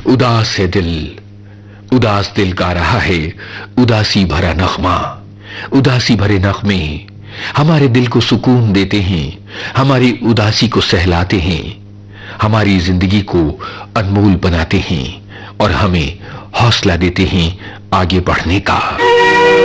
उदास है दिल, उदास दिल गा रहा है उदासी भरा नगमा। उदासी भरे नगमे हमारे दिल को सुकून देते हैं, हमारी उदासी को सहलाते हैं, हमारी जिंदगी को अनमोल बनाते हैं और हमें हौसला देते हैं आगे बढ़ने का।